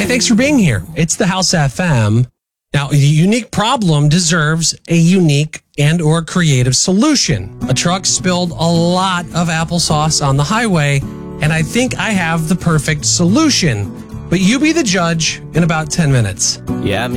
Hey, thanks for being here. It's the House FM. Now, a unique problem deserves a unique and or creative solution. A truck spilled a lot of applesauce on the highway, and I think I have the perfect solution. But you be the judge in about 10 minutes. Yeah,